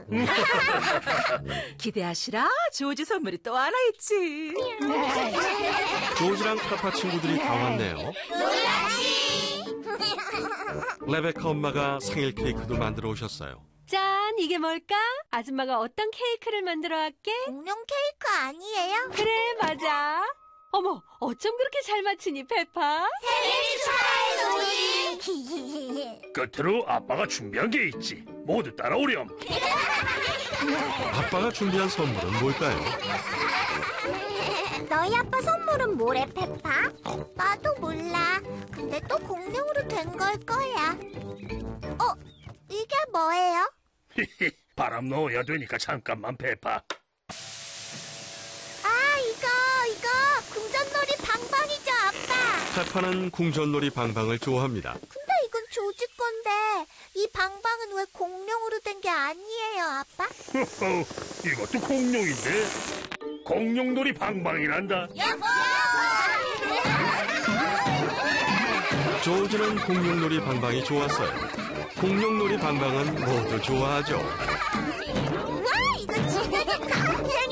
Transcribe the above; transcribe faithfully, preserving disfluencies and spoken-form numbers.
기대하시라. 조지 선물이 또 하나 있지. 조지랑 페파 친구들이 다 왔네요. 놀랐지. 레베카 엄마가 생일 케이크도 만들어 오셨어요. 짠, 이게 뭘까? 아줌마가 어떤 케이크를 만들어 왔게? 공룡 케이크 아니에요? 그래, 맞아. 어머, 어쩜 그렇게 잘 맞추니, 페파? 생일 축하해, 조지. 끝으로 아빠가 준비한 게 있지. 모두 따라오렴. 아빠가 준비한 선물은 뭘까요? 너희 아빠 선물은 뭐래, 페파? 나도 몰라. 근데 또 공룡으로 된 걸 거야. 어, 이게 뭐예요? 바람 넣어야 되니까 잠깐만, 페파. 아, 이거, 이거 궁전놀이 방방이죠, 아빠. 페파는 궁전놀이 방방을 좋아합니다. 근데 이건 조지 건데 이 방방은 왜 공룡으로 된 게 아니에요, 아빠? 허허, 이것도 공룡인데? 공룡놀이 방방이란다. 조지는 공룡놀이 방방이 좋았어요. 공룡놀이 방방은 모두 좋아하죠. 우와, 이거